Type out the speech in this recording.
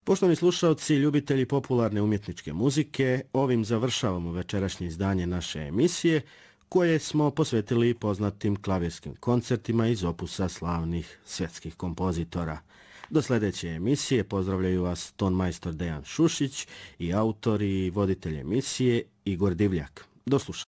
Poštovani slušalci, ljubitelji popularne umjetničke muzike, ovim završavamo večerašnje izdanje naše emisije, koje smo posvetili poznatim klavirskim koncertima iz opusa slavnih svjetskih kompozitora. Do sljedeće emisije pozdravljaju vas tonmajstor Dejan Šušić i autor i voditelj emisije Igor Divljak. Do slušanja.